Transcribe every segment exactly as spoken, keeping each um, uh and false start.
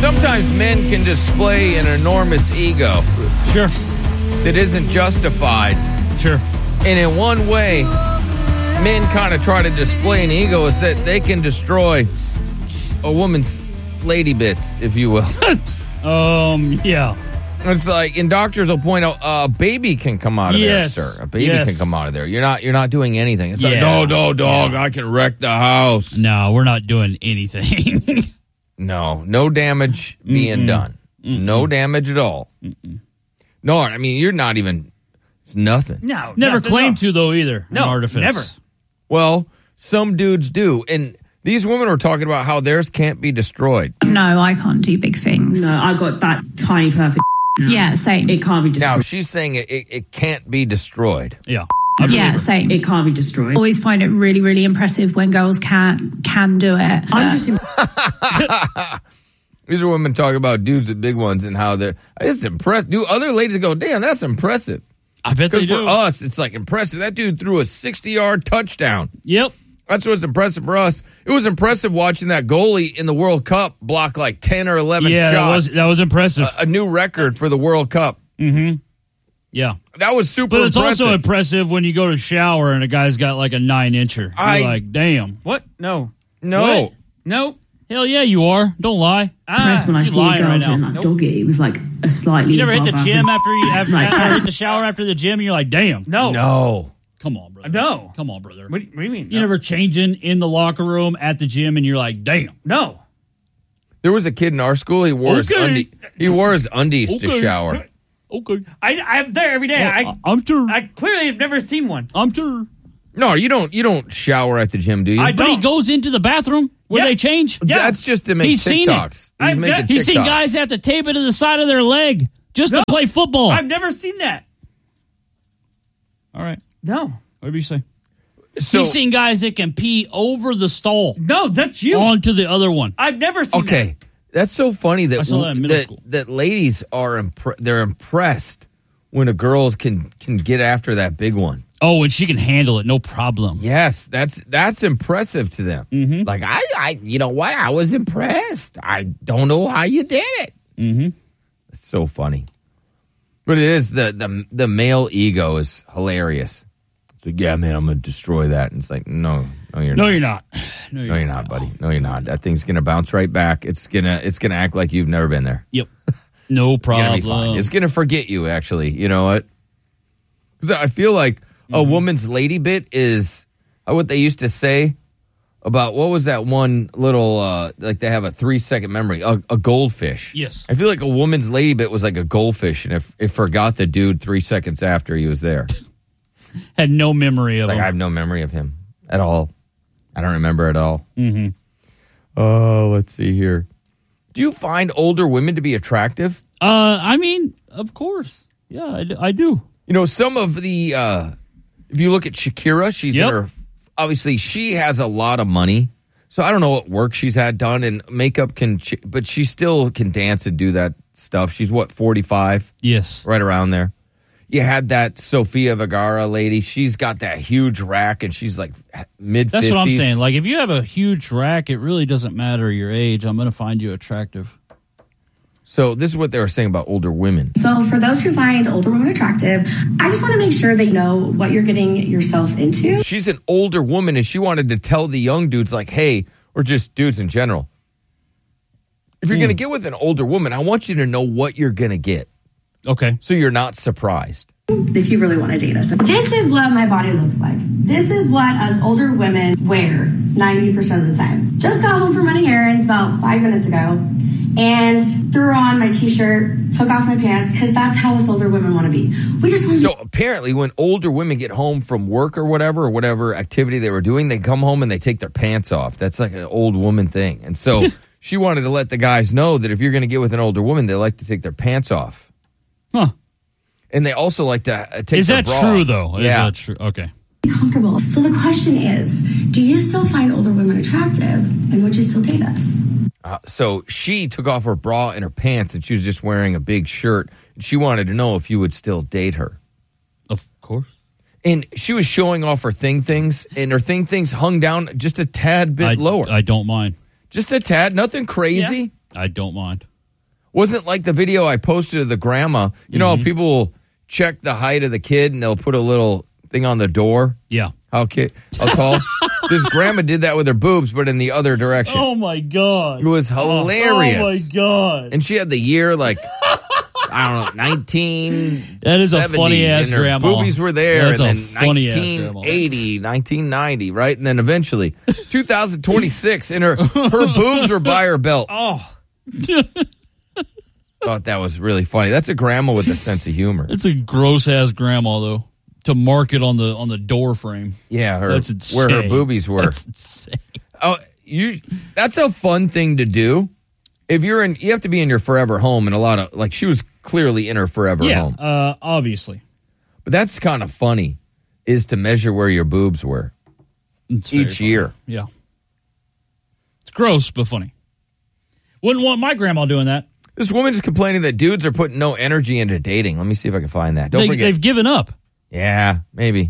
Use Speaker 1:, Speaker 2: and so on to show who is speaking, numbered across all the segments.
Speaker 1: sometimes men can display an enormous ego.
Speaker 2: Sure.
Speaker 1: That isn't justified.
Speaker 2: Sure.
Speaker 1: And in one way, men kind of try to display an ego is that they can destroy a woman's lady bits, if you will.
Speaker 2: um, yeah.
Speaker 1: It's like, and doctors will point out, a baby can come out of
Speaker 2: yes.
Speaker 1: there, sir. A baby
Speaker 2: yes.
Speaker 1: can come out of there. You're not, you're not doing anything. It's
Speaker 2: yeah.
Speaker 1: like, no, no, dog,
Speaker 2: yeah.
Speaker 1: I can wreck the house.
Speaker 2: No, we're not doing anything.
Speaker 1: no, no damage being
Speaker 2: Mm-mm.
Speaker 1: done. Mm-mm. No damage at all.
Speaker 2: Mm-mm.
Speaker 1: No, I mean, you're not even, it's nothing.
Speaker 2: No, never
Speaker 3: nothing,
Speaker 2: claimed
Speaker 3: no.
Speaker 2: to, though, either.
Speaker 3: No,
Speaker 2: artifice.
Speaker 3: never.
Speaker 1: Well, some dudes do. And these women were talking about how theirs can't be destroyed.
Speaker 4: No, I can't do big things.
Speaker 5: No, I got that tiny perfect.
Speaker 4: Yeah, same.
Speaker 5: It can't be destroyed.
Speaker 1: Now, she's saying it, it, it can't be destroyed.
Speaker 2: Yeah.
Speaker 4: Yeah, same.
Speaker 5: It can't be destroyed.
Speaker 4: Always find it really, really impressive when girls can can do it.
Speaker 5: I'm just.
Speaker 1: These are women talking about dudes with big ones and how they're. It's impressive. Do other ladies go, damn, that's impressive.
Speaker 2: I bet they
Speaker 1: Because
Speaker 2: do.
Speaker 1: for us, it's like impressive. That dude threw a sixty-yard touchdown.
Speaker 2: Yep.
Speaker 1: That's what's impressive for us. It was impressive watching that goalie in the World Cup block like ten or eleven
Speaker 2: yeah,
Speaker 1: shots.
Speaker 2: that was, that was impressive.
Speaker 1: A, a new record for the World Cup.
Speaker 2: Mm-hmm. Yeah.
Speaker 1: That was super
Speaker 2: But it's
Speaker 1: impressive.
Speaker 2: also impressive when you go to shower and a guy's got like a nine-incher. You're
Speaker 1: I-
Speaker 2: like, damn.
Speaker 3: What? No.
Speaker 1: No.
Speaker 2: What?
Speaker 3: No.
Speaker 2: Hell yeah, you are. Don't lie.
Speaker 5: Impressed when I
Speaker 2: you
Speaker 5: see a
Speaker 2: lying
Speaker 5: girl
Speaker 2: right
Speaker 5: doing
Speaker 2: now.
Speaker 5: that
Speaker 3: Nope.
Speaker 5: doggy with like a slightly.
Speaker 2: You never hit the
Speaker 5: above
Speaker 2: gym
Speaker 5: average-
Speaker 2: after you after,
Speaker 5: Like,
Speaker 2: after
Speaker 5: that's-
Speaker 2: hit the shower after the gym, and you're like, damn.
Speaker 3: No.
Speaker 1: No.
Speaker 2: Come on, brother.
Speaker 3: No.
Speaker 2: Come on, brother.
Speaker 3: What, do you- what do you mean?
Speaker 2: You
Speaker 3: no.
Speaker 2: never changing in the locker room at the gym, and you're like, damn.
Speaker 3: No.
Speaker 1: There was a kid in our school. He wore his
Speaker 2: Okay.
Speaker 1: undies. He wore his undies to
Speaker 2: Okay.
Speaker 1: shower.
Speaker 2: Okay.
Speaker 3: I, I'm there every day. I,
Speaker 2: I, I'm sure.
Speaker 3: I clearly have never seen one.
Speaker 2: I'm sure.
Speaker 1: No, you don't. You don't shower at the gym, do you?
Speaker 3: I
Speaker 2: But he
Speaker 3: don't.
Speaker 2: goes into the bathroom where
Speaker 3: Yeah.
Speaker 2: they change.
Speaker 3: Yeah.
Speaker 1: That's just to make
Speaker 2: He's seen it.
Speaker 1: TikToks. He's
Speaker 3: I've
Speaker 1: making
Speaker 3: got-
Speaker 2: He's seen
Speaker 1: TikToks.
Speaker 2: guys have to tape it to the side of their leg just
Speaker 3: No.
Speaker 2: to play football.
Speaker 3: I've never seen that.
Speaker 2: All right.
Speaker 3: No.
Speaker 2: Whatever you say.
Speaker 1: So,
Speaker 2: He's seen guys that can pee over the stall
Speaker 3: No, that's you.
Speaker 2: onto the other one.
Speaker 3: I've never seen
Speaker 1: okay, that's so funny
Speaker 2: I
Speaker 1: that
Speaker 2: saw that in middle
Speaker 1: that,
Speaker 2: school.
Speaker 1: that ladies are impre- they're impressed when a girl can can get after that big one.
Speaker 2: Oh, and she can handle it, no problem.
Speaker 1: Yes, that's that's impressive to them.
Speaker 2: Mm-hmm.
Speaker 1: Like I, I, you know what? I was impressed. I don't know how you did it.
Speaker 2: Mm-hmm.
Speaker 1: It's so funny, but it is the the the male ego is hilarious. It's like, yeah, man, I'm gonna destroy that. And it's like, no, no, you're
Speaker 2: No,
Speaker 1: not.
Speaker 2: you're not. No,
Speaker 1: No, you're not, buddy. No, you're not. That thing's gonna bounce right back. It's gonna it's gonna act like you've never been there.
Speaker 2: Yep. No
Speaker 1: It's gonna
Speaker 2: problem.
Speaker 1: be fine. It's gonna forget you. Actually, you know what? Because I feel like a
Speaker 2: Mm-hmm.
Speaker 1: woman's lady bit is uh, what they used to say about what was that one little uh, like they have a three second memory a, a goldfish.
Speaker 2: Yes.
Speaker 1: I feel like a woman's lady bit was like a goldfish, and if it forgot the dude three seconds after he was there.
Speaker 2: Had no memory
Speaker 1: It's
Speaker 2: of
Speaker 1: like
Speaker 2: him.
Speaker 1: I have no memory of him at all. I don't remember at all.
Speaker 2: Mm-hmm.
Speaker 1: Oh, let's see here. Do you find older women to be attractive?
Speaker 2: Uh, I mean, of course. Yeah, I, d- I do.
Speaker 1: You know, some of the, uh, if you look at Shakira, she's
Speaker 2: Yep.
Speaker 1: in her, obviously she has a lot of money. So I don't know what work she's had done, and makeup can, ch- but she still can dance and do that stuff. She's what, forty-five?
Speaker 2: Yes.
Speaker 1: Right around there. You had that Sofia Vergara lady. She's got that huge rack, and she's like mid fifties.
Speaker 2: That's what I'm saying. Like, if you have a huge rack, it really doesn't matter your age. I'm going to find you attractive.
Speaker 1: So this is what they were saying about older women.
Speaker 6: So for those who find older women attractive, I just want to make sure that you know what you're getting yourself into.
Speaker 1: She's an older woman, and she wanted to tell the young dudes, like, hey, or just dudes in general, if you're
Speaker 2: Hmm.
Speaker 1: going to get with an older woman, I want you to know what you're going to get.
Speaker 2: Okay.
Speaker 1: So you're not surprised.
Speaker 6: If you really want to date us. This is what my body looks like. This is what us older women wear ninety percent of the time. Just got home from running errands about five minutes ago and threw on my t-shirt, took off my pants, because that's how us older women want to be. We just want to
Speaker 1: So apparently when older women get home from work or whatever, or whatever activity they were doing, they come home and they take their pants off. That's like an old woman thing. And so she wanted to let the guys know that if you're going to get with an older woman, they like to take their pants off.
Speaker 2: Huh.
Speaker 1: And they also like to uh, take
Speaker 2: Is
Speaker 1: their
Speaker 2: that
Speaker 1: bra
Speaker 2: true,
Speaker 1: off.
Speaker 2: though? Is
Speaker 1: Yeah.
Speaker 2: that true? Okay.
Speaker 6: be comfortable. So the question is, do you still find older women attractive, and would you still date us?
Speaker 1: Uh, so she took off her bra and her pants, and she was just wearing a big shirt. And she wanted to know if you would still date her.
Speaker 2: Of course.
Speaker 1: And she was showing off her thing things, and her thing things hung down just a tad bit
Speaker 2: I,
Speaker 1: lower.
Speaker 2: I don't mind.
Speaker 1: Just a tad, nothing crazy.
Speaker 2: I don't mind.
Speaker 1: Wasn't like the video I posted of the grandma. You know how people will check the height of the kid and they'll put a little thing on the door?
Speaker 2: Yeah.
Speaker 1: How, kid, how tall? This grandma did that with her boobs, but in the other direction.
Speaker 2: Oh, my God.
Speaker 1: It was hilarious.
Speaker 2: Oh, my God.
Speaker 1: And she had the year like, I don't know, nineteen
Speaker 2: That is a
Speaker 1: seventy,
Speaker 2: funny-ass
Speaker 1: and her
Speaker 2: grandma.
Speaker 1: boobies were there,
Speaker 2: That's
Speaker 1: and
Speaker 2: a
Speaker 1: then
Speaker 2: funny-ass
Speaker 1: nineteen eighty, nineteen ninety, right? And then eventually, two thousand twenty-six, and her, her boobs were by her belt.
Speaker 3: Oh,
Speaker 1: Thought that was really funny. That's a grandma with a sense of humor.
Speaker 2: It's a gross-ass grandma, though, to mark it on the on the door frame.
Speaker 1: Yeah, her,
Speaker 2: That's insane.
Speaker 1: where her boobies were.
Speaker 2: That's insane.
Speaker 1: Oh, you. That's a fun thing to do. If you're in, you have to be in your forever home, and a lot of like she was clearly in her forever
Speaker 2: Yeah,
Speaker 1: home.
Speaker 2: uh, obviously.
Speaker 1: But that's kind of funny, is to measure where your boobs were
Speaker 2: It's very
Speaker 1: each
Speaker 2: funny.
Speaker 1: year.
Speaker 2: Yeah. It's gross, but funny. Wouldn't want my grandma doing that.
Speaker 1: This woman is complaining that dudes are putting no energy into dating. Let me see if I can find that. Don't
Speaker 2: They,
Speaker 1: forget.
Speaker 2: they've given up.
Speaker 1: Yeah, maybe.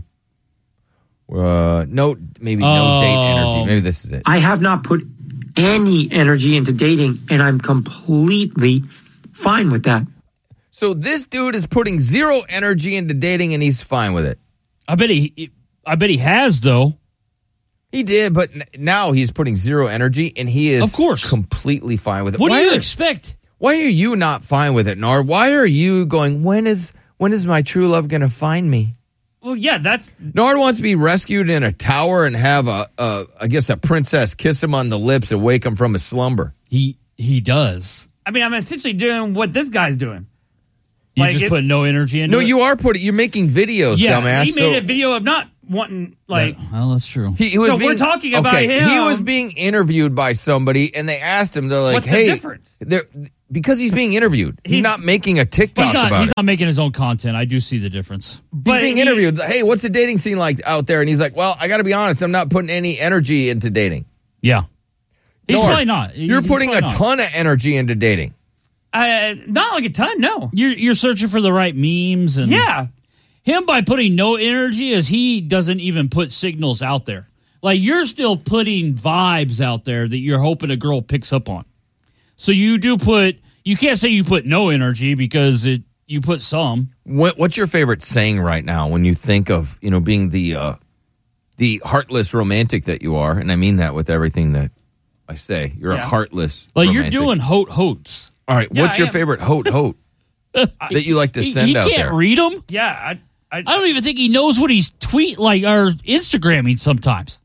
Speaker 1: Uh, no, maybe no
Speaker 2: Oh.
Speaker 1: date energy. Maybe this is it.
Speaker 7: I have not put any energy into dating, and I'm completely fine with that.
Speaker 1: So this dude is putting zero energy into dating, and he's fine with it.
Speaker 2: I bet he. I bet he has though.
Speaker 1: He did, but n- now he's putting zero energy, and he is
Speaker 2: Of course.
Speaker 1: completely fine with it.
Speaker 2: What
Speaker 1: why
Speaker 2: do you
Speaker 1: are,
Speaker 2: expect?
Speaker 1: Why are you not fine with it, Nard? Why are you going, when is when is my true love going to find me?
Speaker 3: well, yeah, that's
Speaker 1: Nard wants to be rescued in a tower and have a, a, I guess, a princess kiss him on the lips and wake him from his slumber.
Speaker 2: He he does.
Speaker 3: I mean, I'm essentially doing what this guy's doing.
Speaker 2: You
Speaker 3: Like
Speaker 2: just
Speaker 3: it-
Speaker 2: put no energy into
Speaker 1: No,
Speaker 2: it.
Speaker 1: you are putting, you're making videos,
Speaker 3: Yeah,
Speaker 1: dumbass.
Speaker 3: he made
Speaker 1: So-
Speaker 3: a video of not wanting, like,
Speaker 2: Yeah, well, that's true.
Speaker 1: He, he was
Speaker 3: So we're
Speaker 1: being,
Speaker 3: talking about
Speaker 1: okay,
Speaker 3: him.
Speaker 1: He was being interviewed by somebody, and they asked him, they're like,
Speaker 3: What's the
Speaker 1: hey,
Speaker 3: difference?
Speaker 1: they're- because he's being interviewed. He's,
Speaker 3: He's-
Speaker 1: not making a TikTok
Speaker 2: He's not.
Speaker 1: about
Speaker 2: He's
Speaker 1: it.
Speaker 2: not making his own content. I do see the difference.
Speaker 1: He's
Speaker 3: but
Speaker 1: being
Speaker 3: he-
Speaker 1: interviewed. Hey, what's the dating scene like out there? And he's like, well, I got to be honest, I'm not putting any energy into dating.
Speaker 2: Yeah, he's
Speaker 1: Nor,
Speaker 2: probably not.
Speaker 1: You're
Speaker 2: He's
Speaker 1: putting a
Speaker 2: probably not.
Speaker 1: ton of energy into dating.
Speaker 3: uh, not like a ton, no.
Speaker 2: You're you're searching for the right memes and
Speaker 3: Yeah.
Speaker 2: him by putting no energy as he doesn't even put signals out there. Like you're still putting vibes out there that you're hoping a girl picks up on. So you do put. You can't say you put no energy because it you put some.
Speaker 1: What, what's your favorite saying right now when you think of, you know, being the uh, the heartless romantic that you are? And I mean that with everything that I say. You're a
Speaker 3: Yeah.
Speaker 1: heartless
Speaker 2: Like
Speaker 1: romantic.
Speaker 2: you're doing hote hotes.
Speaker 1: All right,
Speaker 3: Yeah,
Speaker 1: what's
Speaker 3: I
Speaker 1: your
Speaker 3: am.
Speaker 1: favorite hote hote that you like to
Speaker 2: He,
Speaker 1: send
Speaker 2: he
Speaker 1: out
Speaker 2: can't
Speaker 1: there?
Speaker 2: read them.
Speaker 3: Yeah. I, I,
Speaker 2: I don't even think he knows what he's tweet like or Instagramming sometimes.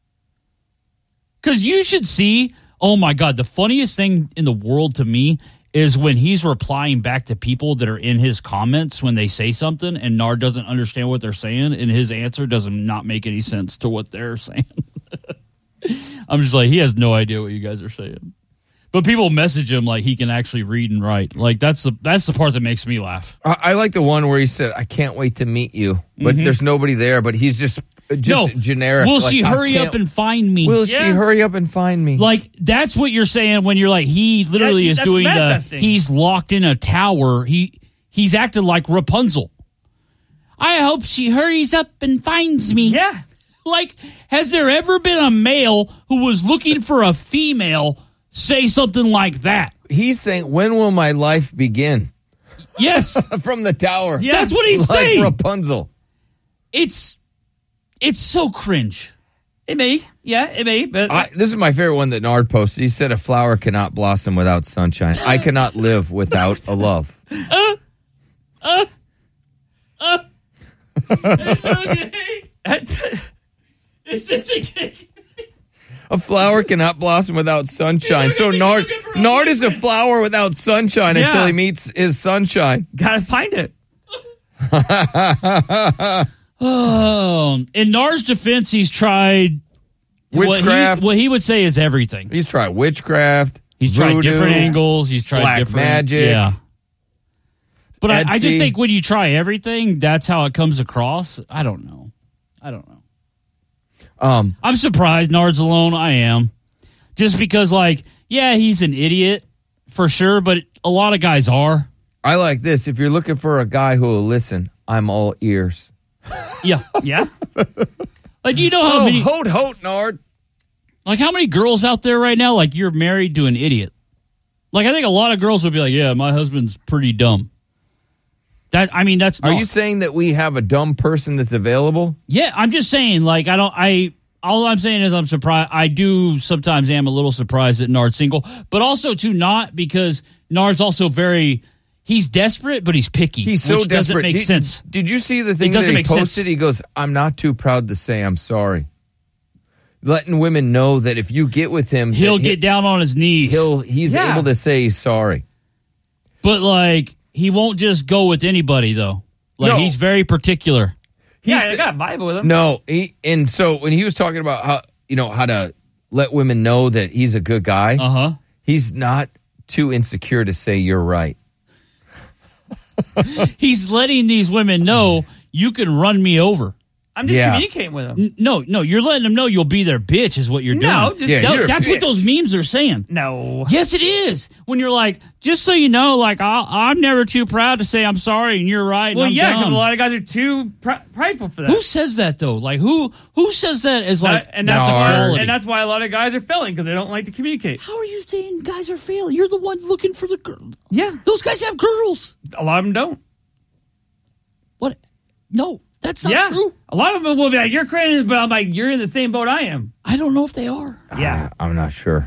Speaker 2: Because you should see, oh my God, the funniest thing in the world to me is when he's replying back to people that are in his comments when they say something and Nard doesn't understand what they're saying and his answer does not make any sense to what they're saying. I'm just like, he has no idea what you guys are saying. But people message him like he can actually read and write. Like that's the that's the part that makes me laugh.
Speaker 1: I, I like the one where he said, I can't wait to meet you. But there's nobody there, but he's just, just
Speaker 2: no,
Speaker 1: generic.
Speaker 2: Will
Speaker 1: like,
Speaker 2: she
Speaker 1: I
Speaker 2: hurry
Speaker 1: can't-
Speaker 2: up and find me?
Speaker 1: Will she
Speaker 3: Yeah.
Speaker 1: hurry up and find me?
Speaker 2: Like that's what you're saying when you're like he literally
Speaker 3: That-
Speaker 2: is
Speaker 3: that's
Speaker 2: doing the
Speaker 3: manifesting.
Speaker 2: he's locked in a tower. He he's acting like Rapunzel. I hope she hurries up and finds me.
Speaker 3: yeah.
Speaker 2: Like has there ever been a male who was looking for a female say something like that?
Speaker 1: He's saying, when will my life begin?
Speaker 2: Yes.
Speaker 1: From the tower.
Speaker 3: Yeah.
Speaker 2: That's what he's
Speaker 1: Like
Speaker 2: saying.
Speaker 1: Rapunzel.
Speaker 2: It's it's so cringe.
Speaker 3: It may. Yeah, it may. But
Speaker 1: I, this is my favorite one that Nard posted. He said, a flower cannot blossom without sunshine. I cannot live without a love.
Speaker 2: Uh, uh, uh. It's okay. It's okay.
Speaker 1: A flower cannot blossom without sunshine. So Nard, Nard is a flower without sunshine
Speaker 3: Yeah.
Speaker 1: until he meets his sunshine.
Speaker 3: gotta find it.
Speaker 2: Oh, in Nard's defense, he's tried
Speaker 1: Witchcraft.
Speaker 2: What he, what he would say is everything.
Speaker 1: He's tried witchcraft.
Speaker 2: He's tried
Speaker 1: voodoo,
Speaker 2: different angles. He's tried
Speaker 1: black
Speaker 2: different
Speaker 1: magic.
Speaker 2: Yeah. But I, I just
Speaker 1: Etsy.
Speaker 2: think when you try everything, that's how it comes across. I don't know. I don't know.
Speaker 1: Um,
Speaker 2: I'm surprised Nard's alone. I am. Just because, like, yeah, he's an idiot for sure, but a lot of guys are.
Speaker 1: I like this. If you're looking for a guy who will listen, I'm all ears.
Speaker 2: Yeah.
Speaker 3: Yeah.
Speaker 2: Like, you know how
Speaker 1: Oh,
Speaker 2: many,
Speaker 1: hote, hote, Nard.
Speaker 2: like, how many girls out there right now, like, you're married to an idiot? Like, I think a lot of girls would be like, yeah, my husband's pretty dumb. That I mean, that's
Speaker 1: Are
Speaker 2: not.
Speaker 1: you saying that we have a dumb person that's available?
Speaker 2: Yeah, I'm just saying, like, I don't, I, all I'm saying is I'm surprised. I do sometimes am a little surprised that Nard's single, but also, too, not because Nard's also very, he's desperate, but he's picky.
Speaker 1: He's so
Speaker 2: which
Speaker 1: desperate.
Speaker 2: doesn't make
Speaker 1: did,
Speaker 2: sense.
Speaker 1: Did you see the thing
Speaker 2: It
Speaker 1: that
Speaker 2: doesn't
Speaker 1: he
Speaker 2: make
Speaker 1: posted?
Speaker 2: sense.
Speaker 1: He goes, I'm not too proud to say I'm sorry. Letting women know that if you get with him,
Speaker 2: He'll
Speaker 1: that
Speaker 2: get down on his knees.
Speaker 1: He'll He's
Speaker 3: Yeah.
Speaker 1: able to say he's sorry.
Speaker 2: But, like, he won't just go with anybody, though. Like,
Speaker 1: No.
Speaker 2: he's very particular.
Speaker 3: Yeah,
Speaker 1: He's-
Speaker 3: I got a vibe with him.
Speaker 1: No, he, and so when he was talking about how, you know, how to let women know that he's a good guy,
Speaker 2: Uh-huh.
Speaker 1: he's not too insecure to say you're right.
Speaker 2: He's letting these women know you can run me over.
Speaker 3: I'm just
Speaker 1: Yeah.
Speaker 3: communicating with him.
Speaker 2: N- No, no, you're letting them know you'll be their bitch is what you're doing.
Speaker 3: No, just
Speaker 1: Yeah,
Speaker 2: No,
Speaker 1: you're a
Speaker 2: that's what
Speaker 1: bitch.
Speaker 2: those memes are saying.
Speaker 3: no.
Speaker 2: Yes, it is. When you're like, just so you know, like, I, I'm never too proud to say I'm sorry and you're right. And
Speaker 3: Well,
Speaker 2: I'm
Speaker 3: yeah, because
Speaker 2: dumb.
Speaker 3: a lot of guys are too pr- prideful for that.
Speaker 2: Who says that though? Like, who who says that as like,
Speaker 3: Uh, and that's
Speaker 1: No,
Speaker 3: why,
Speaker 2: quality?
Speaker 3: and that's why a lot of guys are failing because they don't like to communicate.
Speaker 2: How are you saying guys are failing? You're the one looking for the girl.
Speaker 3: Yeah,
Speaker 2: Those guys have girls.
Speaker 3: a lot of them don't.
Speaker 2: What? No, that's not
Speaker 3: yeah,
Speaker 2: true.
Speaker 3: a lot of them will be like, "You're crazy," but I'm like, "You're in the same boat I am."
Speaker 2: I don't know if they are.
Speaker 3: Yeah,
Speaker 1: I, I'm not sure.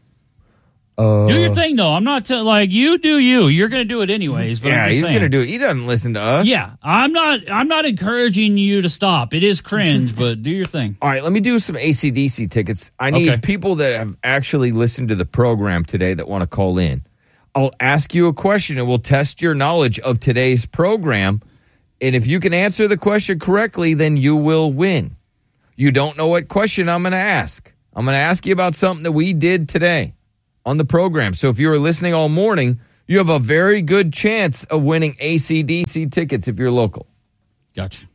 Speaker 1: Uh,
Speaker 2: Do your thing though. I'm not t- like you do you. You're going to do it anyways. But
Speaker 1: yeah,
Speaker 2: I'm just
Speaker 1: he's
Speaker 2: saying.
Speaker 1: going to do it. He doesn't listen to us.
Speaker 2: Yeah, I'm not. I'm not encouraging you to stop. It is cringe, but do your thing.
Speaker 1: All right, let me do some A C D C tickets. I need
Speaker 2: Okay.
Speaker 1: people that have actually listened to the program today that want to call in. I'll ask you a question and we'll test your knowledge of today's program. And if you can answer the question correctly, then you will win. You don't know what question I'm going to ask. I'm going to ask you about something that we did today on the program. So if you were listening all morning, you have a very good chance of winning A C D C tickets if you're local.
Speaker 2: Gotcha.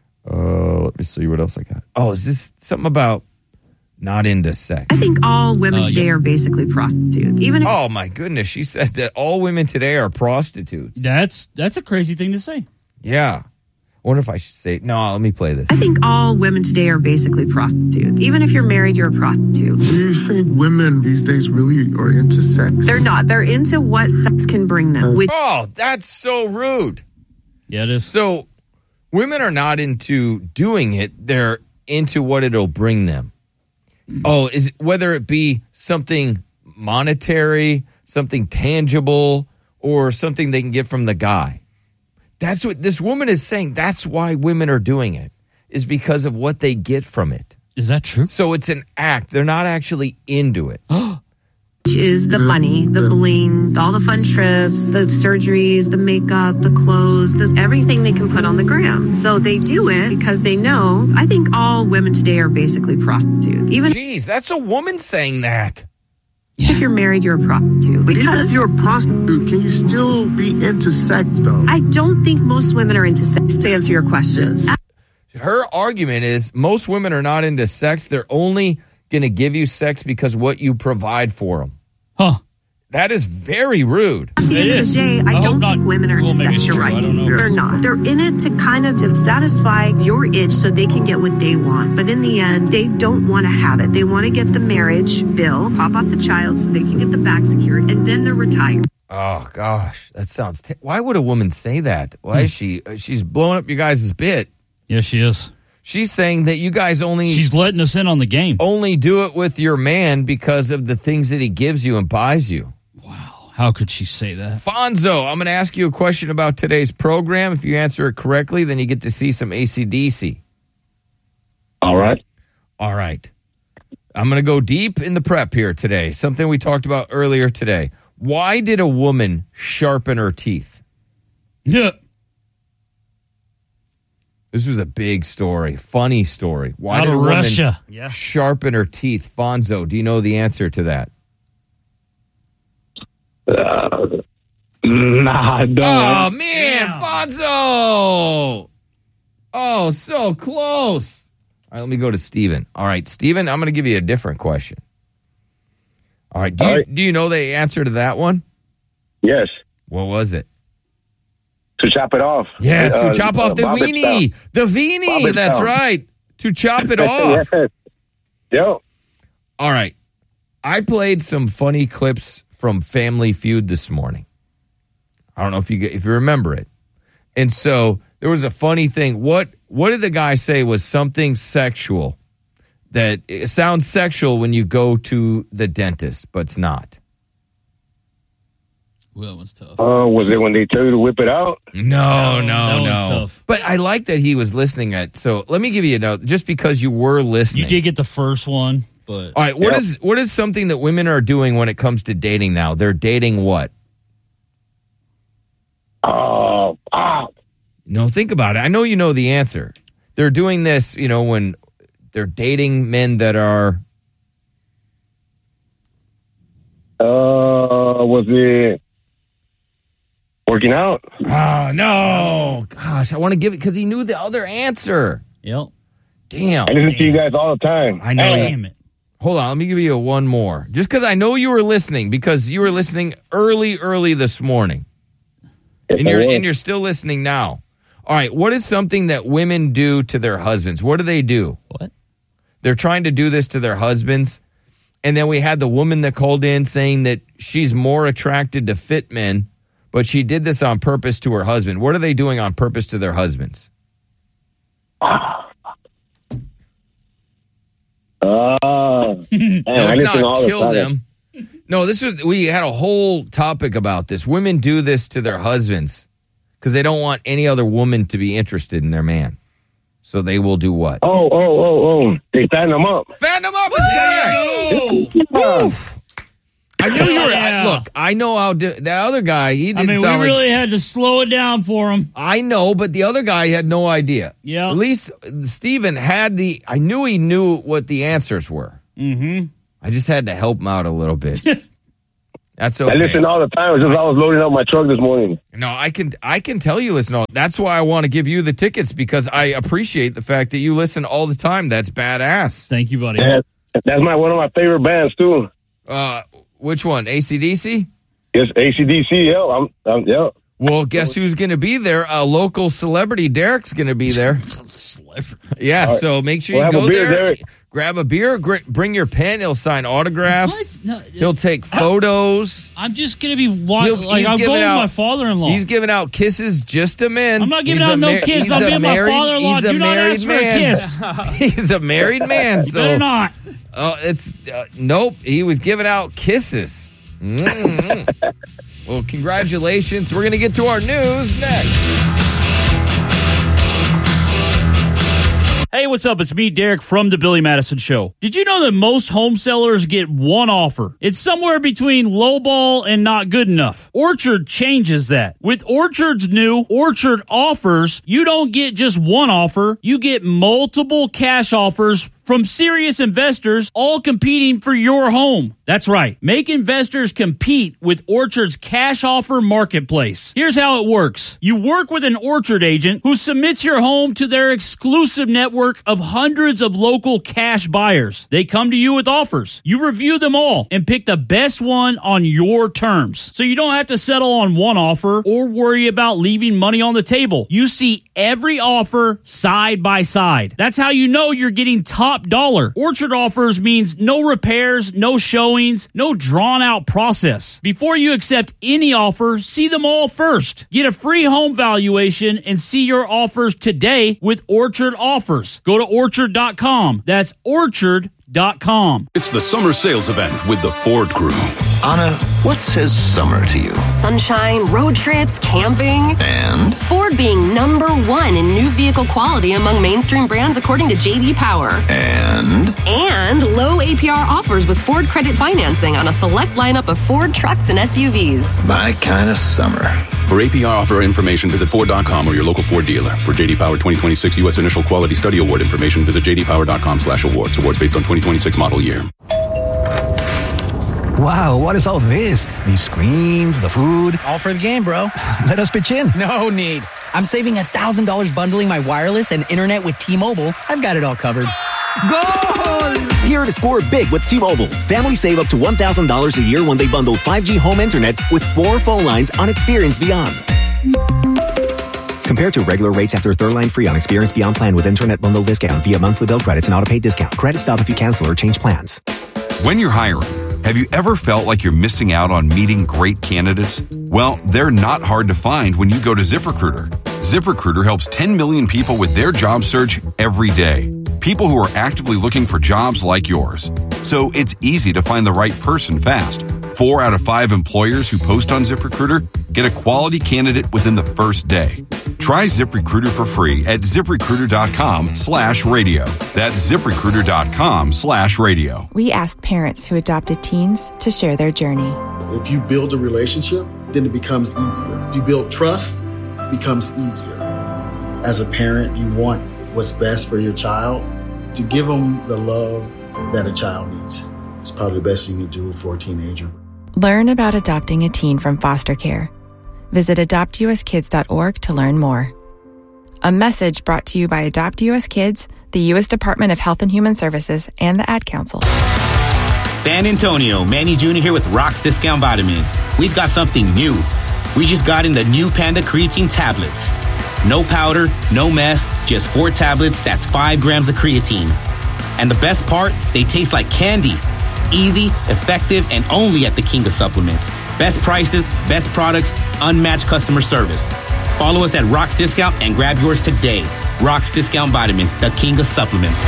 Speaker 1: Uh, let me see what else I got. Oh, is this something about not into sex?
Speaker 8: I think all women
Speaker 2: Uh,
Speaker 8: today
Speaker 2: yeah.
Speaker 8: are basically prostitutes. Even if
Speaker 1: Oh my goodness, she said that all women today are prostitutes.
Speaker 2: That's that's a crazy thing to say.
Speaker 1: Yeah. I wonder if I should say no, let me play this.
Speaker 8: I think all women today are basically prostitutes. Even if you're married, you're a prostitute.
Speaker 9: Do you think women these days really are into sex?
Speaker 8: They're not. They're into what sex can bring them. Which
Speaker 1: Oh, that's so rude.
Speaker 2: Yeah, it is.
Speaker 1: So women are not into doing it, they're into what it'll bring them. Oh, is whether it be something monetary, something tangible, or something they can get from the guy. That's what this woman is saying. That's why women are doing it, is because of what they get from it.
Speaker 2: Is that true?
Speaker 1: So it's an act. They're not actually into it.
Speaker 8: is the money, the bling, all the fun trips, the surgeries, the makeup, the clothes, the, everything they can put on the gram. So they do it because they know. I think all women today are basically prostitutes. Even
Speaker 1: Jeez, that's a woman saying that.
Speaker 8: if you're married, you're a prostitute.
Speaker 9: But even
Speaker 8: Because
Speaker 9: if you're a prostitute, can you still be into sex, though?
Speaker 8: I don't think most women are into sex, to answer your question.
Speaker 1: Her argument is most women are not into sex. They're only going to give you sex because what you provide for them.
Speaker 2: Huh.
Speaker 1: That is very rude.
Speaker 8: At the
Speaker 2: It
Speaker 8: end
Speaker 2: is.
Speaker 8: of the day,
Speaker 2: I
Speaker 8: I,
Speaker 2: hope
Speaker 8: don't
Speaker 2: not.
Speaker 8: think women are
Speaker 2: Well,
Speaker 8: into
Speaker 2: maybe
Speaker 8: sex.
Speaker 2: it's
Speaker 8: You're
Speaker 2: true.
Speaker 8: right.
Speaker 2: I don't know.
Speaker 8: They're not. They're in it to kind of to satisfy your itch so they can get what they want. But in the end, they don't want to have it. They want to get the marriage bill, pop off the child so they can get the back secured, and then they're retired.
Speaker 1: Oh, gosh. That sounds... T- Why would a woman say that? Why is she... uh, She's blowing up you guys' bit.
Speaker 2: Yeah, she is.
Speaker 1: She's saying that you guys only...
Speaker 2: She's letting us in on the game.
Speaker 1: only do it with your man because of the things that he gives you and buys you.
Speaker 2: Wow. How could she say that?
Speaker 1: Fonzo, I'm going to ask you a question about today's program. If you answer it correctly, then you get to see some A C D C.
Speaker 10: All right.
Speaker 1: All right. I'm going to go deep in the prep here today. Something we talked about earlier today. Why did a woman sharpen her teeth?
Speaker 2: Yeah.
Speaker 1: This was a big story, funny story. Why
Speaker 2: Out
Speaker 1: did a
Speaker 2: of
Speaker 1: woman
Speaker 2: Russia.
Speaker 3: Yeah.
Speaker 1: sharpen her teeth? Fonzo, do you know the answer to that?
Speaker 10: Uh, nah, I don't.
Speaker 1: Oh, man,
Speaker 3: Damn.
Speaker 1: Fonzo! Oh, so close. All right, let me go to Steven. All right, Steven, I'm going to give you a different question. All right, do,
Speaker 10: All
Speaker 1: you,
Speaker 10: right.
Speaker 1: do you know the answer to that one?
Speaker 10: Yes.
Speaker 1: What was it?
Speaker 10: To chop it off.
Speaker 1: Yes, to
Speaker 10: Uh,
Speaker 1: chop off
Speaker 10: uh,
Speaker 1: the
Speaker 10: Bobbit
Speaker 1: weenie. The weenie,
Speaker 10: Bobbit
Speaker 1: that's
Speaker 10: style.
Speaker 1: right. To chop it
Speaker 10: style.
Speaker 1: off.
Speaker 10: Yes. Yo.
Speaker 1: All right. I played some funny clips from Family Feud this morning. I don't know if you if you remember it. And so there was a funny thing. What what did the guy say was something sexual? That it sounds sexual when you go to the dentist, but it's not.
Speaker 2: Well, that was tough.
Speaker 10: Uh, was it when they tell you to whip it out?
Speaker 1: No, no,
Speaker 2: that
Speaker 1: no.
Speaker 2: was tough.
Speaker 1: But I like that he was listening at. So let me give you a note. Just because you were listening,
Speaker 2: You did get the first one, but
Speaker 1: all right. What
Speaker 10: Yep.
Speaker 1: is what is something that women are doing when it comes to dating now? They're dating what?
Speaker 10: Oh, ah.
Speaker 1: No, think about it. I know you know the answer. They're doing this, you know, when they're dating men that are.
Speaker 10: Uh, was it working out?
Speaker 1: Oh no! Gosh, I want to give it because he knew the other answer.
Speaker 2: Yep.
Speaker 1: Damn.
Speaker 10: I listen to you guys all the time.
Speaker 1: I know.
Speaker 2: Damn it.
Speaker 1: Hold on, let me give you a one more. Just because I know you were listening, because you were listening early, early this morning,
Speaker 10: Yes,
Speaker 1: and
Speaker 10: I
Speaker 1: you're
Speaker 10: was.
Speaker 1: and you're still listening now. All right, what is something that women do to their husbands? What do they do?
Speaker 2: What?
Speaker 1: They're trying to do this to their husbands, and then we had the woman that called in saying that she's more attracted to fit men, but she did this on purpose to her husband. What are they doing on purpose to their husbands?
Speaker 10: Ah, man,
Speaker 1: No,
Speaker 10: I
Speaker 1: it's
Speaker 10: listen all
Speaker 1: not
Speaker 10: the
Speaker 1: kill
Speaker 10: time.
Speaker 1: them. No, this was we had a whole topic about this. Women do this to their husbands because they don't want any other woman to be interested in their man. So they will do what?
Speaker 10: Oh, oh, oh, oh! They stand them up.
Speaker 1: Fan them up is correct.
Speaker 10: Ah.
Speaker 1: I knew you were.
Speaker 2: Yeah.
Speaker 1: I, look, I know how di- the other guy. He
Speaker 2: I
Speaker 1: didn't
Speaker 2: mean, we
Speaker 1: sound like.
Speaker 2: really had to slow it down for him.
Speaker 1: I know, but the other guy had no idea.
Speaker 2: Yeah.
Speaker 1: At least Steven had the. I knew he knew what the answers were.
Speaker 2: Mm-hmm.
Speaker 1: I just had to help him out a little bit. That's okay.
Speaker 10: I listen all the time. It's just I was loading up my truck this morning.
Speaker 1: No, I can I can tell you listen. All, that's why I want to give you the tickets because I appreciate the fact that you listen all the time. That's badass.
Speaker 2: Thank you, buddy.
Speaker 10: Yeah, that's my one of my favorite bands too.
Speaker 1: Uh, which one? A C D C?
Speaker 10: Yes, A C D C. Yeah, I'm. I'm yeah.
Speaker 1: Well, guess who's going to be there? A local celebrity, Derek's going to be there. Yeah,
Speaker 10: All right.
Speaker 1: so make sure
Speaker 10: We'll
Speaker 1: you
Speaker 10: have
Speaker 1: go
Speaker 10: a beer,
Speaker 1: there.
Speaker 10: Derek.
Speaker 1: Grab a beer. Gr- bring your pen. He'll sign autographs.
Speaker 2: What? No,
Speaker 1: He'll take photos.
Speaker 2: I'm just gonna be wa-
Speaker 1: He'll-
Speaker 2: like
Speaker 1: he's
Speaker 2: I'm
Speaker 1: giving
Speaker 2: going
Speaker 1: out-
Speaker 2: with my father-in-law.
Speaker 1: He's giving out kisses just to men.
Speaker 2: I'm not giving
Speaker 1: He's
Speaker 2: out
Speaker 1: a
Speaker 2: no
Speaker 1: mar-
Speaker 2: kiss.
Speaker 1: he's
Speaker 2: I'm
Speaker 1: a
Speaker 2: being my
Speaker 1: married-
Speaker 2: father-in-law.
Speaker 1: He's a
Speaker 2: Do not
Speaker 1: married
Speaker 2: ask for a
Speaker 1: man.
Speaker 2: kiss.
Speaker 1: He's a married man.
Speaker 2: You
Speaker 1: so
Speaker 2: better not.
Speaker 1: Oh, it's uh, nope. He was giving out kisses. Mm. Well, congratulations. We're gonna get to our news next.
Speaker 2: Hey, what's up? It's me, Derek, from The Billy Madison Show. Did you know that most home sellers get one offer? It's somewhere between lowball and not good enough. Orchard changes that. With Orchard's new Orchard Offers, you don't get just one offer. You get multiple cash offers from serious investors, all competing for your home. That's right. Make investors compete with Orchard's cash offer marketplace. Here's how it works. You work with an Orchard agent who submits your home to their exclusive network of hundreds of local cash buyers. They come to you with offers. You review them all and pick the best one on your terms. So you don't have to settle on one offer or worry about leaving money on the table. You see every offer side by side. That's how you know you're getting top dollar. Orchard Offers means no repairs, no showings, no drawn out process. Before you accept any offer, see them all first. Get a free home valuation and see your offers today with Orchard Offers. Go to orchard dot com. That's orchard dot com.
Speaker 11: It's the summer sales event with the Ford Crew.
Speaker 12: Anna, what says summer to you?
Speaker 13: Sunshine, road trips, camping.
Speaker 12: And?
Speaker 13: Ford being number one in new vehicle quality among mainstream brands according to J D Power.
Speaker 12: And?
Speaker 13: And low A P R offers with Ford credit financing on a select lineup of Ford trucks and S U Vs.
Speaker 12: My kind of summer.
Speaker 11: For A P R offer information, visit Ford dot com or your local Ford dealer. For J D Power twenty twenty-six U S Initial Quality Study Award information, visit j d power dot com slash awards. Awards based on twenty twenty-six model year.
Speaker 14: Wow, what is all this? These screens, the food.
Speaker 15: All for the game, bro.
Speaker 14: Let us pitch in.
Speaker 15: No need. I'm saving one thousand dollars bundling my wireless and internet with T-Mobile. I've got it all covered.
Speaker 14: Goal!
Speaker 16: Here to score big with T-Mobile. Families save up to one thousand dollars a year when they bundle five G home internet with four phone lines on Experience Beyond. Compared to regular rates after third line free on Experience Beyond plan with internet bundle discount via monthly bill credits and auto pay discount. Credit stop if you cancel or change plans.
Speaker 17: When you're hiring, Have you ever felt like you're missing out on meeting great candidates? Well, they're not hard to find when you go to ZipRecruiter. ZipRecruiter helps ten million people with their job search every day. People who are actively looking for jobs like yours. So it's easy to find the right person fast. Four out of five employers who post on ZipRecruiter get a quality candidate within the first day. Try ZipRecruiter for free at ZipRecruiter.com slash radio. That's ZipRecruiter.com slash radio.
Speaker 18: We asked parents who adopted teens to share their journey.
Speaker 9: If you build a relationship, then it becomes easier. If you build trust, it becomes easier. As a parent, you want what's best for your child. To give them the love that a child needs is probably the best you can do for a teenager.
Speaker 18: Learn about adopting a teen from foster care. Visit adopt u s kids dot org to learn more. A message brought to you by Adopt U S Kids, the U S Department of Health and Human Services, and the Ad Council.
Speaker 19: San Antonio, Manny Junior here with Rock's Discount Vitamins. We've got something new. We just got in the new Panda Creatine tablets. No powder, no mess, just four tablets, that's five grams of creatine. And the best part, they taste like candy. Easy, effective, and only at the King of Supplements. Best prices, best products, unmatched customer service. Follow us at Rock's Discount and grab yours today. Rock's Discount Vitamins, the King of Supplements.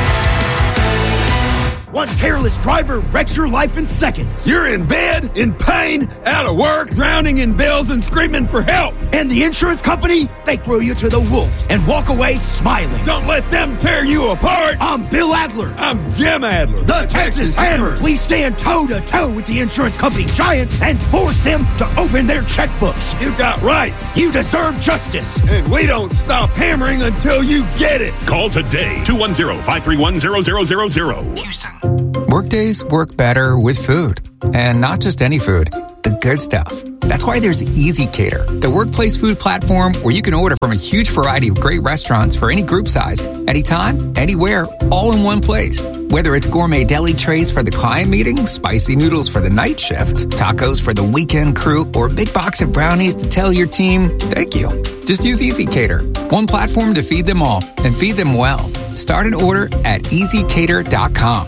Speaker 20: One careless driver wrecks your life in seconds.
Speaker 21: You're in bed, in pain, out of work, drowning in bills and screaming for help.
Speaker 20: And the insurance company, they throw you to the wolves and walk away smiling.
Speaker 21: Don't let them tear you apart.
Speaker 20: I'm Bill Adler.
Speaker 21: I'm Jim Adler.
Speaker 20: The Texas Hammers. We stand toe-to-toe with the insurance company giants and force them to open their checkbooks.
Speaker 21: You got rights.
Speaker 20: You deserve justice.
Speaker 21: And we don't stop hammering until you get it.
Speaker 22: Call today, two one zero, five three one, zero zero zero zero.
Speaker 20: Houston.
Speaker 23: Workdays work better with food. And not just any food, the good stuff. That's why there's Easy Cater, the workplace food platform where you can order from a huge variety of great restaurants for any group size, anytime, anywhere, all in one place. Whether it's gourmet deli trays for the client meeting, spicy noodles for the night shift, tacos for the weekend crew, or a big box of brownies to tell your team, thank you. Just use Easy Cater, one platform to feed them all and feed them well. Start an order at easy cater dot com.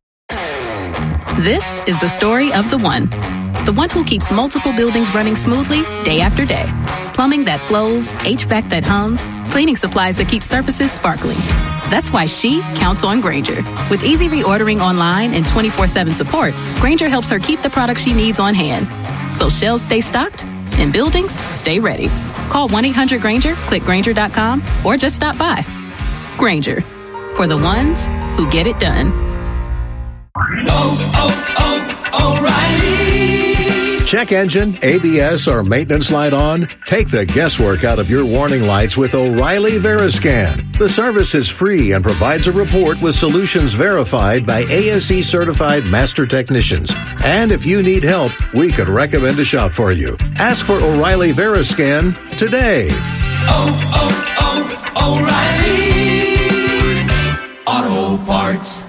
Speaker 24: This is the story of the one. The one who keeps multiple buildings running smoothly day after day. Plumbing that flows, H V A C that hums, cleaning supplies that keep surfaces sparkling. That's why she counts on Grainger. With easy reordering online and twenty-four seven support, Grainger helps her keep the products she needs on hand. So shelves stay stocked and buildings stay ready. Call one eight hundred Grainger, click Grainger dot com, or just stop by. Grainger, for the ones who get it done.
Speaker 25: Oh, oh, O'Reilly.
Speaker 26: Check engine, A B S, or maintenance light on? Take the guesswork out of your warning lights with O'Reilly Veriscan. The service is free and provides a report with solutions verified by A S E certified master technicians. And if you need help, we could recommend a shop for you. Ask for O'Reilly Veriscan today.
Speaker 25: Oh, oh, oh, O'Reilly Auto Parts.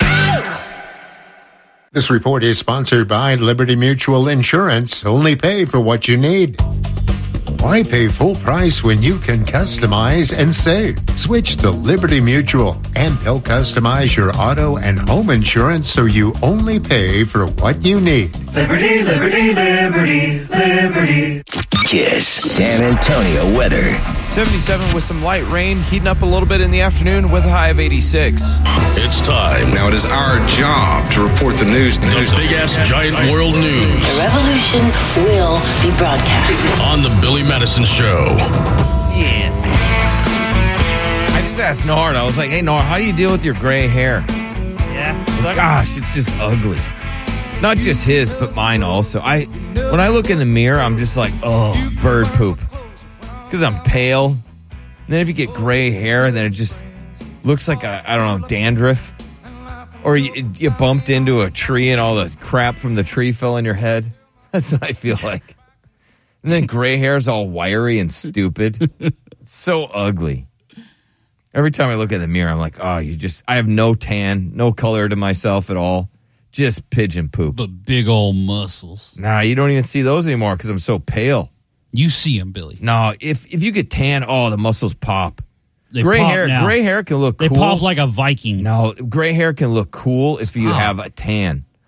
Speaker 27: This report is sponsored by Liberty Mutual Insurance. Only pay for what you need. Why pay full price when you can customize and save? Switch to Liberty Mutual, and they'll customize your auto and home insurance so you only pay for what you need.
Speaker 25: Liberty, liberty, liberty, liberty.
Speaker 12: Kiss San Antonio weather.
Speaker 28: seventy-seven with some light rain, heating up a little bit in the afternoon with a high of eighty-six.
Speaker 29: It's time.
Speaker 30: Now it is our job to report the news.
Speaker 29: The
Speaker 30: news.
Speaker 29: big-ass giant world news.
Speaker 31: The revolution will be broadcast.
Speaker 29: On the Billy Madison Show.
Speaker 1: Yes. I just asked Nard, I was like, hey, Nard, how do you deal with your gray hair?
Speaker 3: Yeah.
Speaker 1: Gosh, it's just ugly. Not just his, but mine also. I When I look in the mirror, I'm just like, oh, bird poop. Because I'm pale. And then if you get gray hair, then it just looks like, a, I don't know, dandruff. Or you, you bumped into a tree and all the crap from the tree fell in your head. That's what I feel like. And then gray hair's all wiry and stupid. It's so ugly. Every time I look in the mirror, I'm like, oh, you just, I have no tan, no color to myself at all. Just pigeon poop.
Speaker 2: But big old muscles.
Speaker 1: Nah, you don't even see those anymore because I'm so pale.
Speaker 2: You see them, Billy.
Speaker 1: No, if if you get tan, oh, the muscles pop.
Speaker 2: They
Speaker 1: gray
Speaker 2: pop
Speaker 1: hair,
Speaker 2: now.
Speaker 1: gray hair can look
Speaker 2: they
Speaker 1: cool.
Speaker 2: They pop like a Viking.
Speaker 1: No, gray hair can look cool if you
Speaker 2: Stop.
Speaker 1: have a tan.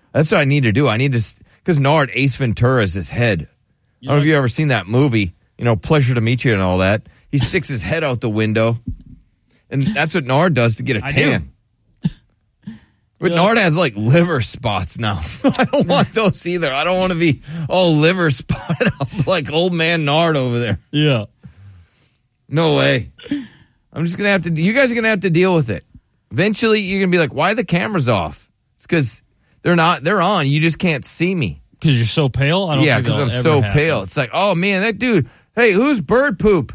Speaker 1: That's what I need to do. I need to, because Nard, Ace Ventura is his head. I don't know if you've ever seen that movie, you know, Pleasure to Meet You and all that. He sticks his head out the window, and that's what Nard does to get a
Speaker 2: I
Speaker 1: tan.
Speaker 2: do.
Speaker 1: But
Speaker 2: Yeah.
Speaker 1: Nard has like liver spots now. I don't want those either. I don't want to be all liver spotted up like old man Nard over there.
Speaker 2: Yeah.
Speaker 1: No way. I'm just going to have to, you guys are going to have to deal with it. Eventually, you're going to be like, why are the cameras off? It's because they're not, they're on. You just can't see me.
Speaker 2: Because you're so pale? I don't
Speaker 1: Yeah,
Speaker 2: think
Speaker 1: because I'm
Speaker 2: that'll
Speaker 1: so
Speaker 2: ever happen.
Speaker 1: pale. It's like, oh man, that dude, hey, who's bird poop?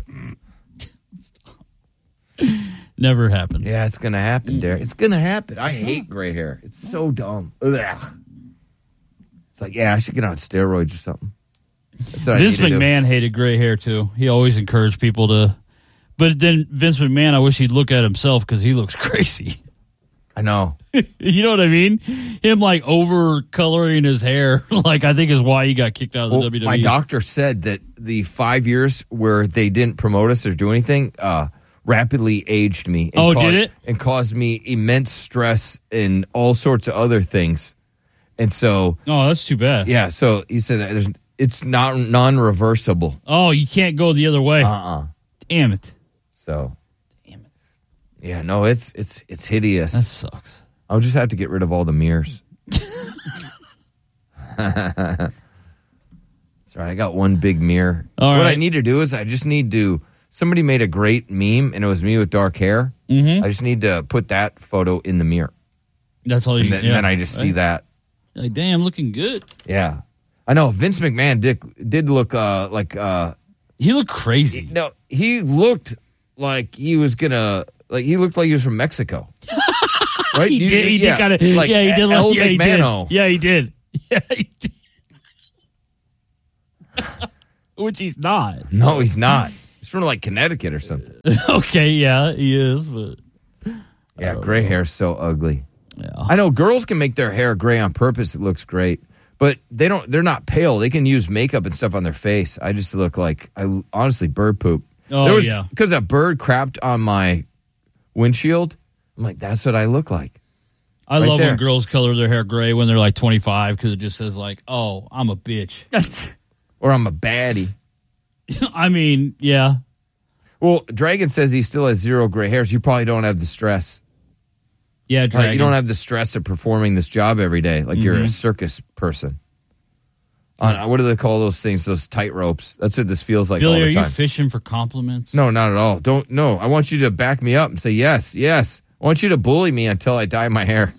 Speaker 2: Never happened.
Speaker 1: Yeah, it's going to happen, Derek. It's going to happen. I hate gray hair. It's so dumb. Ugh. It's like, yeah, I should get on steroids or something. That's what
Speaker 2: Vince
Speaker 1: I need to do.
Speaker 2: McMahon hated gray hair, too. He always encouraged people to. But then Vince McMahon, I wish he'd look at himself because he looks crazy.
Speaker 1: I know.
Speaker 2: You know what I mean? Him, like, over coloring his hair, like, I think is why he got kicked out of the
Speaker 1: Well,
Speaker 2: W W E.
Speaker 1: my doctor said that the five years where they didn't promote us or do anything uh, rapidly aged me. And
Speaker 2: Oh,
Speaker 1: caused,
Speaker 2: did it?
Speaker 1: And caused me immense stress and all sorts of other things. And so,
Speaker 2: Oh, that's too bad.
Speaker 1: yeah, so he said that there's, it's not non-reversible.
Speaker 2: Oh, you can't go the other way.
Speaker 1: Uh-uh.
Speaker 2: Damn it.
Speaker 1: So, damn it. Yeah, no, it's it's it's hideous.
Speaker 2: That sucks.
Speaker 1: I'll just have to get rid of all the mirrors. That's right. I got one big mirror.
Speaker 2: All
Speaker 1: what I
Speaker 2: right.
Speaker 1: need to do is I just need to. Somebody made a great meme, and it was me with dark hair.
Speaker 2: Mm-hmm.
Speaker 1: I just need to put that photo in the mirror,
Speaker 2: That's all you
Speaker 1: and then,
Speaker 2: yeah.
Speaker 1: then I just see
Speaker 2: Right.
Speaker 1: that.
Speaker 2: Like, damn, looking good.
Speaker 1: Yeah, I know. Vince McMahon did did look uh, like uh,
Speaker 2: he looked crazy.
Speaker 1: No, he looked like he was gonna like he looked like he was from Mexico. Right?
Speaker 2: He
Speaker 1: You-
Speaker 2: did. He
Speaker 1: yeah,
Speaker 2: did kind of.
Speaker 1: like
Speaker 2: yeah, he did.
Speaker 1: El
Speaker 2: Like, yeah, he did.
Speaker 1: McMahon.
Speaker 2: Yeah, he did. Yeah, he did. Which he's not.
Speaker 1: No, he's not. He's from like Connecticut or something.
Speaker 2: Okay, yeah, he is. But
Speaker 1: Yeah, gray hair's so ugly.
Speaker 2: Yeah.
Speaker 1: I know girls can make their hair gray on purpose. It looks great, but they don't. They're not pale. They can use makeup and stuff on their face. I just look like I honestly bird poop.
Speaker 2: Oh,
Speaker 1: there was,
Speaker 2: yeah.
Speaker 1: because a bird crapped on my windshield. I'm like, that's what I look like.
Speaker 2: I
Speaker 1: Right
Speaker 2: love
Speaker 1: there.
Speaker 2: when girls color their hair gray when they're like twenty-five because it just says like, "Oh, I'm a bitch."
Speaker 1: Or I'm a baddie.
Speaker 2: I mean, yeah.
Speaker 1: Well, Dragon says he still has zero gray hairs. You probably don't have the stress.
Speaker 2: Yeah,
Speaker 1: Right,
Speaker 2: Dragon.
Speaker 1: you don't have the stress of performing this job every day, like you're a
Speaker 2: Mhm.
Speaker 1: circus person. On what do they call those things? Those tight ropes. That's what this feels like
Speaker 2: Billy,
Speaker 1: all
Speaker 2: are
Speaker 1: the
Speaker 2: you
Speaker 1: time.
Speaker 2: fishing for compliments?
Speaker 1: No, not at all. Don't. No, I want you to back me up and say yes, yes. I want you to bully me until I dye my hair.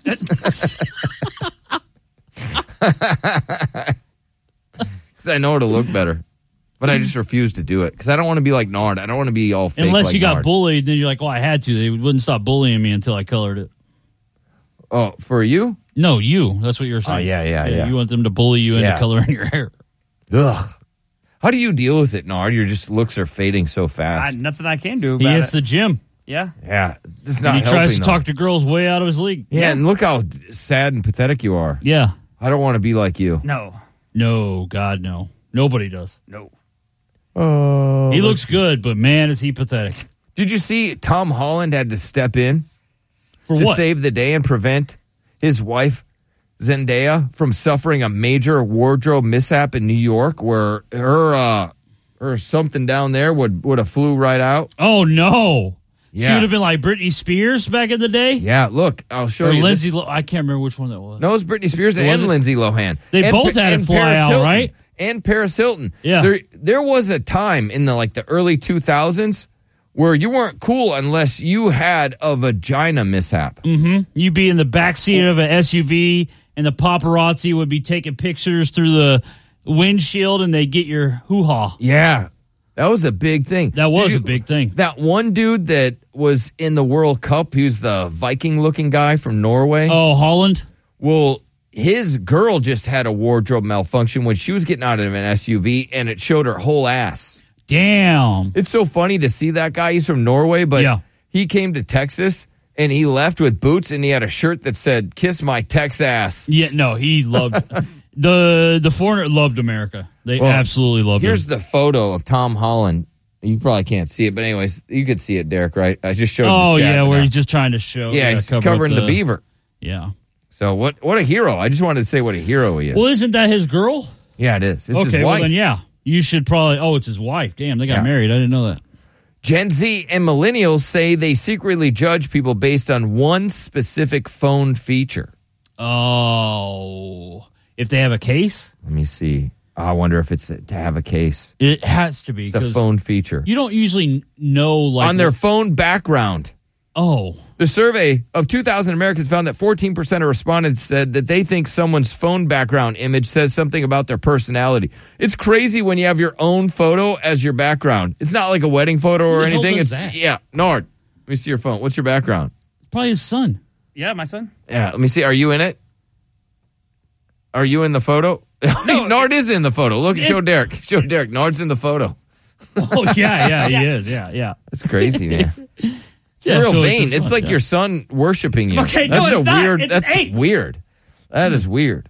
Speaker 1: Because I know it'll look better, but I just refuse to do it because I don't want to be like Nard. I don't want to be all fake.
Speaker 2: Unless
Speaker 1: like
Speaker 2: you got
Speaker 1: Nard.
Speaker 2: bullied, then you're like, "Oh, I had to." They wouldn't stop bullying me until I colored it.
Speaker 1: Oh, for you?
Speaker 2: No, you. That's what you're saying.
Speaker 1: Oh, yeah, yeah, yeah.
Speaker 2: You want them to bully you into
Speaker 1: Yeah.
Speaker 2: coloring your hair.
Speaker 1: Ugh. How do you deal with it, Nard? Your just looks are fading so
Speaker 3: I,
Speaker 1: fast.
Speaker 3: nothing I can do
Speaker 2: He
Speaker 3: about
Speaker 2: hits
Speaker 3: it.
Speaker 2: the gym.
Speaker 3: Yeah.
Speaker 1: Yeah, it's
Speaker 2: And
Speaker 1: not
Speaker 2: he
Speaker 1: helping.
Speaker 2: tries to
Speaker 1: though.
Speaker 2: talk to girls way out of his league.
Speaker 1: Yeah, and look how d- sad and pathetic you are.
Speaker 2: Yeah.
Speaker 1: I don't want to be like you.
Speaker 3: No.
Speaker 2: No, God, no. Nobody does.
Speaker 3: No.
Speaker 1: Oh,
Speaker 2: He looks good, but man, is he pathetic.
Speaker 1: Did you see Tom Holland had to step in
Speaker 2: For
Speaker 1: to
Speaker 2: what?
Speaker 1: save the day and prevent his wife Zendaya from suffering a major wardrobe mishap in New York, where her uh, her something down there would would have flew right out?
Speaker 2: Oh, no. She
Speaker 1: Yeah.
Speaker 2: would have been like Britney Spears back in the day?
Speaker 1: Yeah, look, I'll show
Speaker 2: Or
Speaker 1: you.
Speaker 2: Lindsay
Speaker 1: this.
Speaker 2: Lo- I can't remember which one that was.
Speaker 1: No, it's Britney Spears
Speaker 2: Was
Speaker 1: and
Speaker 2: it?
Speaker 1: Lindsay Lohan.
Speaker 2: They
Speaker 1: And
Speaker 2: both
Speaker 1: Pa-
Speaker 2: had to
Speaker 1: and
Speaker 2: fly
Speaker 1: Paris
Speaker 2: out,
Speaker 1: Hilton.
Speaker 2: right?
Speaker 1: And Paris Hilton.
Speaker 2: Yeah.
Speaker 1: There, there was a time in the like the early two thousands where you weren't cool unless you had a vagina mishap.
Speaker 2: Mm-hmm. You'd be in the backseat of an S U V, and the paparazzi would be taking pictures through the windshield, and they get your hoo-ha.
Speaker 1: Yeah. That was a big thing.
Speaker 2: That was
Speaker 1: Did you-
Speaker 2: a big thing.
Speaker 1: That one dude that was in the World Cup, he was the Viking-looking guy from Norway.
Speaker 2: Oh, Holland?
Speaker 1: Well, his girl just had a wardrobe malfunction when she was getting out of an S U V, and it showed her whole ass.
Speaker 2: Damn.
Speaker 1: It's so funny to see that guy. He's from Norway, but
Speaker 2: Yeah.
Speaker 1: he came to Texas, and he left with boots, and he had a shirt that said, "Kiss my Tex ass."
Speaker 2: Yeah, no, he loved the the foreigner loved America. They
Speaker 1: Well,
Speaker 2: absolutely loved
Speaker 1: Here's
Speaker 2: it.
Speaker 1: the photo of Tom Holland. You probably can't see it, but anyways, you could see it, Derek, right? I just showed
Speaker 2: Oh,
Speaker 1: the chat.
Speaker 2: yeah,
Speaker 1: but
Speaker 2: where
Speaker 1: now-
Speaker 2: he's just trying to show.
Speaker 1: Yeah, he's
Speaker 2: cover up
Speaker 1: covering the, beaver.
Speaker 2: Yeah.
Speaker 1: So what what a hero. I just wanted to say what a hero he is.
Speaker 2: Well, isn't that his girl?
Speaker 1: Yeah, it is. It's
Speaker 2: okay,
Speaker 1: his wife.
Speaker 2: well then, yeah. You should probably, oh, it's his wife. Damn, they got
Speaker 1: Yeah.
Speaker 2: married. I didn't know that.
Speaker 1: Gen Z and millennials say they secretly judge people based on one specific phone feature.
Speaker 2: Oh. If they have a case?
Speaker 1: Let me see. I wonder if it's to have a case.
Speaker 2: It has to be.
Speaker 1: It's a
Speaker 2: 'cause
Speaker 1: phone feature.
Speaker 2: You don't usually know, like.
Speaker 1: On their phone background.
Speaker 2: Oh.
Speaker 1: The survey of two thousand Americans found that fourteen percent of respondents said that they think someone's phone background image says something about their personality. It's crazy when you have your own photo as your background. It's not like a wedding photo or
Speaker 2: Who the hell
Speaker 1: anything.
Speaker 2: does
Speaker 1: It's
Speaker 2: that?
Speaker 1: Yeah, Nord. Let me see your phone. What's your background?
Speaker 2: Probably his son.
Speaker 3: Yeah, my son.
Speaker 1: Yeah, let me see. Are you in it? Are you in the photo? No, Nord is in the photo. Look, show Derek. Show Derek. Nord's in the photo.
Speaker 2: Oh, yeah, yeah, he is. Yeah, yeah.
Speaker 1: That's crazy, man. It's
Speaker 2: Yeah,
Speaker 1: real
Speaker 2: so it's
Speaker 1: vain.
Speaker 2: his
Speaker 1: It's
Speaker 2: son,
Speaker 1: like
Speaker 2: yeah.
Speaker 1: your son worshiping you.
Speaker 3: Okay, no,
Speaker 1: that's
Speaker 3: it's
Speaker 1: a
Speaker 3: not.
Speaker 1: weird.
Speaker 3: It's
Speaker 1: that's
Speaker 3: eight.
Speaker 1: weird. That is weird.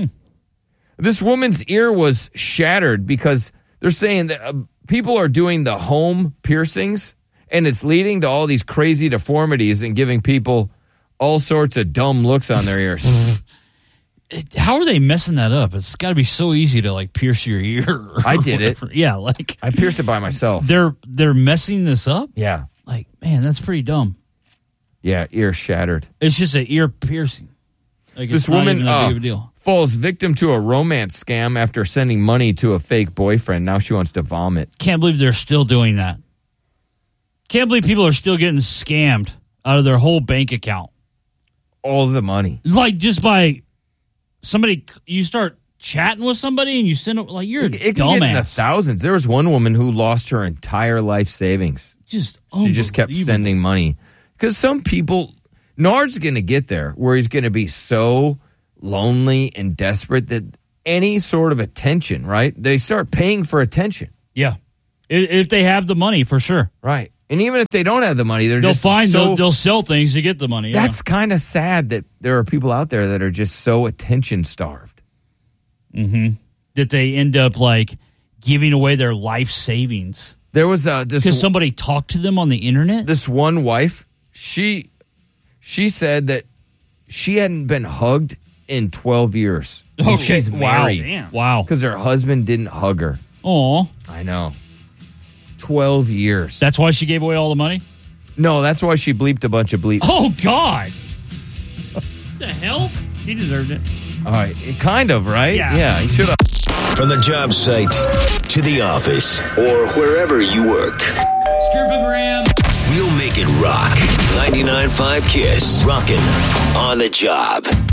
Speaker 1: This woman's ear was shattered because they're saying that uh, people are doing the home piercings, and it's leading to all these crazy deformities and giving people all sorts of dumb looks on their ears.
Speaker 2: It- how are they messing that up? It's got to be so easy to like pierce your ear. or
Speaker 1: I did it.
Speaker 2: whatever. Yeah, like
Speaker 1: I pierced it by myself.
Speaker 2: they're they're messing this up.
Speaker 1: Yeah,
Speaker 2: Like, man, that's pretty dumb.
Speaker 1: yeah, ear shattered.
Speaker 2: It's just an ear piercing. Like,
Speaker 1: This
Speaker 2: it's not
Speaker 1: woman
Speaker 2: even that
Speaker 1: uh,
Speaker 2: big of a deal.
Speaker 1: falls victim to a romance scam after sending money to a fake boyfriend. Now she wants to vomit.
Speaker 2: Can't believe they're still doing that. Can't believe people are still getting scammed out of their whole bank account.
Speaker 1: All of the money.
Speaker 2: Like just by somebody, you start chatting with somebody and you send them, like, you're a
Speaker 1: It can get in the
Speaker 2: dumbass.
Speaker 1: thousands. There was one woman who lost her entire life savings.
Speaker 2: Just
Speaker 1: She just kept
Speaker 2: unbelievable.
Speaker 1: sending money. Because some people, Nard's going to get there where he's going to be so lonely and desperate that any sort of attention, right? They start paying for attention.
Speaker 2: Yeah. If, if they have the money, for sure.
Speaker 1: Right. And even if they don't have the money, they're
Speaker 2: They'll
Speaker 1: just
Speaker 2: find,
Speaker 1: so,
Speaker 2: they'll, they'll sell things to get the money. yeah.
Speaker 1: That's kind of sad that there are people out there that are just so attention starved.
Speaker 2: Mm-hmm. That they end up like giving away their life savings.
Speaker 1: There was uh, this
Speaker 2: Because somebody talked to them on the internet?
Speaker 1: this one wife, she she said that she hadn't been hugged in twelve years.
Speaker 2: Okay.
Speaker 1: And she's
Speaker 2: Wow.
Speaker 1: married.
Speaker 3: Damn.
Speaker 2: Wow.
Speaker 1: Because her husband didn't hug her.
Speaker 2: Aw.
Speaker 1: I know. twelve years.
Speaker 2: That's why she gave away all the money?
Speaker 1: no, that's why she bleeped a bunch of bleeps.
Speaker 2: Oh, God. the hell?
Speaker 3: She deserved it.
Speaker 1: All right. Kind of, right?
Speaker 3: Yeah.
Speaker 1: Yeah, he should have.
Speaker 12: From the job site to the office or wherever you work,
Speaker 3: Strippogram.
Speaker 12: we'll make it rock. ninety-nine point five KISS. Rockin' on the job.